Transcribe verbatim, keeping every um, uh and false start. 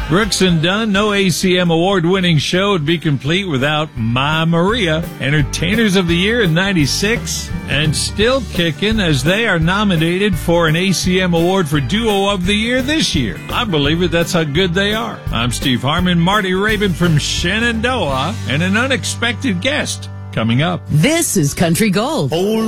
Brooks and Dunn, no A C M award-winning show would be complete without Ma Maria, Entertainers of the Year in ninety-six, and still kicking as they are nominated for an A C M award for Duo of the Year this year. I believe it, that's how good they are. I'm Steve Harmon, Marty Rabin from Shenandoah, and an unexpected guest coming up. This is Country Gold. Oh,